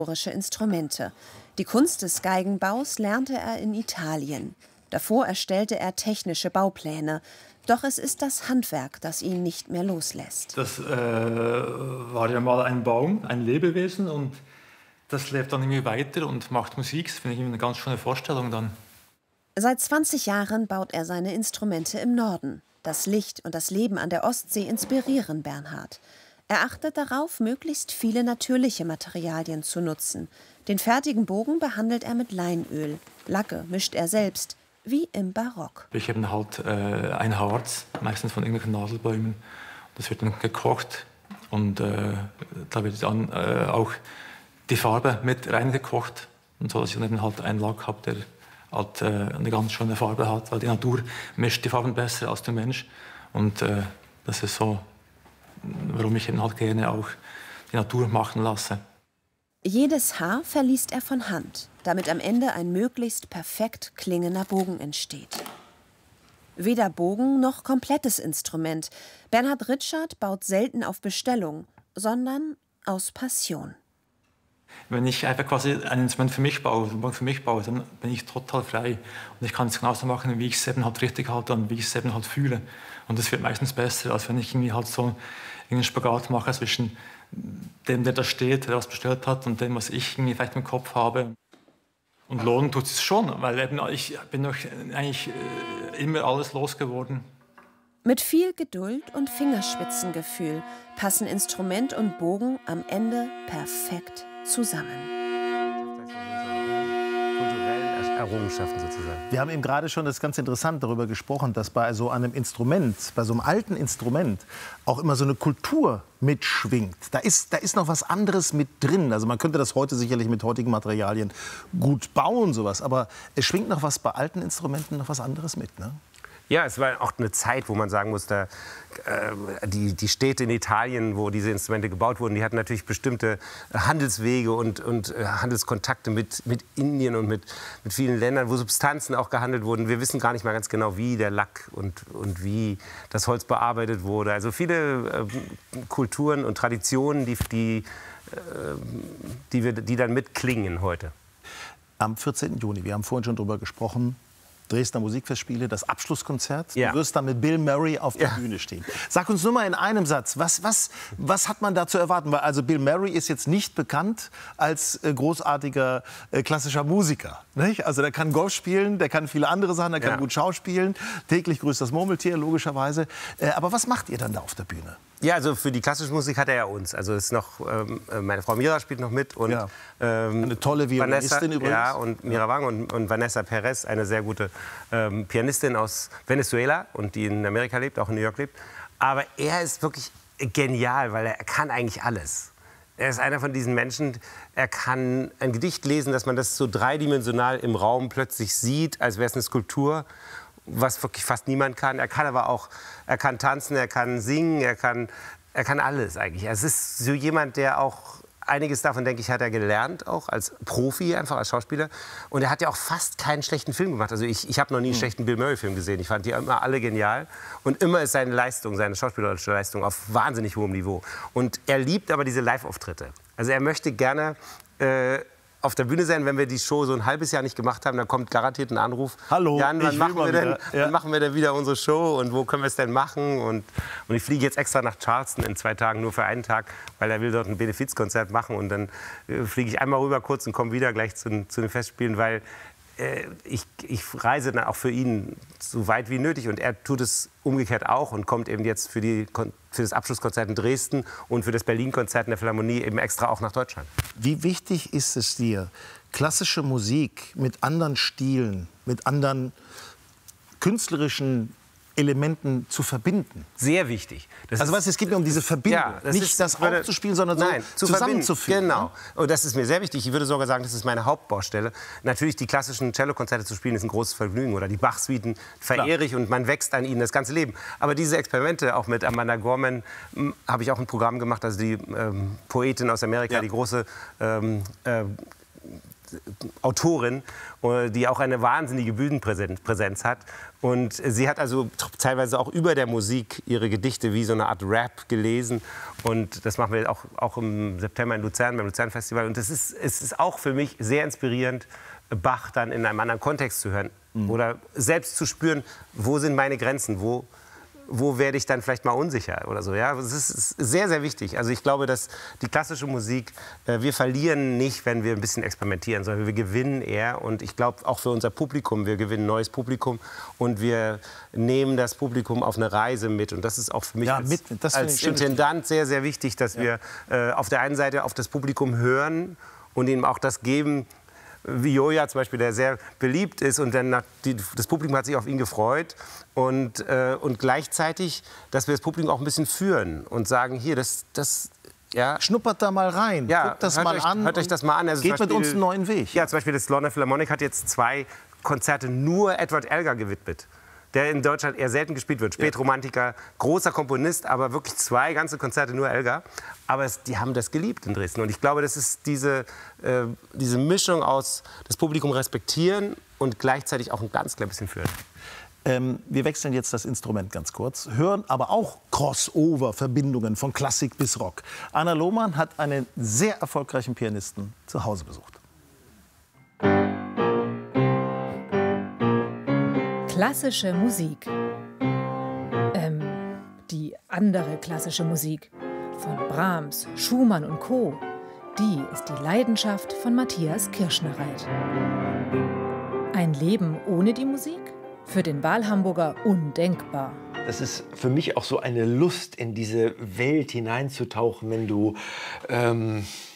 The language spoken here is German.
Instrumente. Die Kunst des Geigenbaus lernte er in Italien. Davor erstellte er technische Baupläne. Doch es ist das Handwerk, das ihn nicht mehr loslässt. Das war ja mal ein Baum, ein Lebewesen, und das lebt dann irgendwie weiter und macht Musik. Das finde ich eine ganz schöne Vorstellung dann. Seit 20 Jahren baut er seine Instrumente im Norden. Das Licht und das Leben an der Ostsee inspirieren Bernhard. Er achtet darauf, möglichst viele natürliche Materialien zu nutzen. Den fertigen Bogen behandelt er mit Leinöl. Lacke mischt er selbst, wie im Barock. Ich habe halt ein Harz, meistens von irgendwelchen Nadelbäumen. Das wird dann gekocht und da wird dann auch die Farbe mit reingekocht. Und so, dass ich dann halt einen Lack habe, der halt eine ganz schöne Farbe hat, weil die Natur mischt die Farben besser als der Mensch. Und das ist so, warum ich eben halt gerne auch die Natur machen lasse. Jedes Haar verliest er von Hand, damit am Ende ein möglichst perfekt klingender Bogen entsteht. Weder Bogen noch komplettes Instrument. Bernhard Ritschard baut selten auf Bestellung, sondern aus Passion. Wenn ich einfach quasi ein Instrument für mich baue, dann bin ich total frei. Und ich kann es genauso machen, wie ich es eben halt richtig halte und wie ich es eben halt fühle. Und das wird meistens besser, als wenn ich irgendwie halt so einen Spagat mache zwischen dem, der da steht, der was bestellt hat, und dem, was ich irgendwie vielleicht im Kopf habe. Und lohnen tut es schon, weil eben ich bin doch eigentlich immer alles losgeworden. Mit viel Geduld und Fingerspitzengefühl passen Instrument und Bogen am Ende perfekt zusammen. Errungenschaften sozusagen. Wir haben eben gerade schon das ganz interessant darüber gesprochen, dass bei so einem Instrument, bei so einem alten Instrument auch immer so eine Kultur mitschwingt. Da ist noch was anderes mit drin. Also man könnte das heute sicherlich mit heutigen Materialien gut bauen, sowas. Aber es schwingt noch was bei alten Instrumenten, noch was anderes mit, ne? Ja, es war auch eine Zeit, wo man sagen muss, die Städte in Italien, wo diese Instrumente gebaut wurden, die hatten natürlich bestimmte Handelswege und Handelskontakte mit Indien und mit vielen Ländern, wo Substanzen auch gehandelt wurden. Wir wissen gar nicht mal ganz genau, wie der Lack und wie das Holz bearbeitet wurde. Also viele Kulturen und Traditionen, die dann mitklingen heute. Am 14. Juni, wir haben vorhin schon darüber gesprochen, Dresdner Musikfestspiele, das Abschlusskonzert. Ja. Du wirst dann mit Bill Murray auf der Bühne stehen. Sag uns nur mal in einem Satz, was hat man da zu erwarten? Weil also Bill Murray ist jetzt nicht bekannt als großartiger klassischer Musiker. Nicht? Also der kann Golf spielen, der kann viele andere Sachen, der kann gut schauspielen. Täglich grüßt das Murmeltier, logischerweise. Aber was macht ihr dann da auf der Bühne? Ja, also für die klassische Musik hat er ja uns. Also ist noch, meine Frau Mira spielt noch mit. Und, eine tolle Violinistin übrigens. Ja, und Mira Wang und Vanessa Perez, eine sehr gute Pianistin aus Venezuela und die in Amerika lebt, auch in New York lebt. Aber er ist wirklich genial, weil er kann eigentlich alles. Er ist einer von diesen Menschen, er kann ein Gedicht lesen, dass man das so dreidimensional im Raum plötzlich sieht, als wäre es eine Skulptur, was wirklich fast niemand kann. Er kann aber auch, er kann tanzen, er kann singen, er kann alles eigentlich. Es ist so jemand, der auch, einiges davon, denke ich, hat er gelernt, auch als Profi, einfach als Schauspieler. Und er hat ja auch fast keinen schlechten Film gemacht. Also ich habe noch nie einen schlechten Bill Murray-Film gesehen. Ich fand die immer alle genial. Und immer ist seine Leistung, seine schauspielerische Leistung auf wahnsinnig hohem Niveau. Und er liebt aber diese Live-Auftritte. Also er möchte gerne auf der Bühne sein. Wenn wir die Show so ein halbes Jahr nicht gemacht haben, dann kommt garantiert ein Anruf. Hallo, Jan, wann machen wir denn wieder unsere Show und wo können wir es denn machen? Und ich fliege jetzt extra nach Charleston in 2 Tagen, nur für einen Tag, weil er will dort ein Benefizkonzert machen. Und dann fliege ich einmal rüber kurz und komme wieder gleich zu den Festspielen, weil ich reise dann auch für ihn so weit wie nötig. Und er tut es umgekehrt auch und kommt eben jetzt für das Abschlusskonzert in Dresden und für das Berlin-Konzert in der Philharmonie eben extra auch nach Deutschland. Wie wichtig ist es dir, klassische Musik mit anderen Stilen, mit anderen künstlerischen Elementen zu verbinden? Sehr wichtig. Also es geht mir um diese Verbindung. Ja, nicht das aufzuspielen, sondern so zusammenzuführen. Genau. Und das ist mir sehr wichtig. Ich würde sogar sagen, das ist meine Hauptbaustelle. Natürlich, die klassischen Cellokonzerte zu spielen, ist ein großes Vergnügen. Oder die Bach-Suiten verehre ich und man wächst an ihnen das ganze Leben. Aber diese Experimente, auch mit Amanda Gorman, habe ich auch ein Programm gemacht. Also die Poetin aus Amerika, die große Autorin, die auch eine wahnsinnige Bühnenpräsenz hat. Und sie hat also teilweise auch über der Musik ihre Gedichte wie so eine Art Rap gelesen. Und das machen wir auch im September in Luzern, beim Luzern-Festival. Und es ist auch für mich sehr inspirierend, Bach dann in einem anderen Kontext zu hören. Oder selbst zu spüren, wo sind meine Grenzen, wo werde ich dann vielleicht mal unsicher oder so. Ja? Das ist sehr, sehr wichtig. Also ich glaube, dass die klassische Musik, wir verlieren nicht, wenn wir ein bisschen experimentieren, sondern wir gewinnen eher. Und ich glaube auch für unser Publikum, wir gewinnen ein neues Publikum und wir nehmen das Publikum auf eine Reise mit. Und das ist auch für mich als Intendant sehr, sehr wichtig, dass wir auf der einen Seite auf das Publikum hören und ihm auch das geben, wie Joja zum Beispiel, der sehr beliebt ist und dann das Publikum hat sich auf ihn gefreut und gleichzeitig, dass wir das Publikum auch ein bisschen führen und sagen, hier, ja. Schnuppert da mal rein, guckt das mal an. Hört euch das mal an. Also geht mit uns einen neuen Weg. Ja, zum Beispiel das London Philharmonic hat jetzt 2 Konzerte nur Edward Elgar gewidmet, der in Deutschland eher selten gespielt wird. Spätromantiker, großer Komponist, aber wirklich 2 ganze Konzerte nur Elgar. Aber die haben das geliebt in Dresden. Und ich glaube, das ist diese Mischung aus das Publikum respektieren und gleichzeitig auch ein ganz klein bisschen führen. Wir wechseln jetzt das Instrument ganz kurz, hören aber auch Crossover-Verbindungen von Klassik bis Rock. Anna Lohmann hat einen sehr erfolgreichen Pianisten zu Hause besucht. Klassische Musik. Die andere klassische Musik. Von Brahms, Schumann und Co. Die ist die Leidenschaft von Matthias Kirschnereit. Ein Leben ohne die Musik? Für den Wahlhamburger undenkbar. Das ist für mich auch so eine Lust, in diese Welt hineinzutauchen, wenn du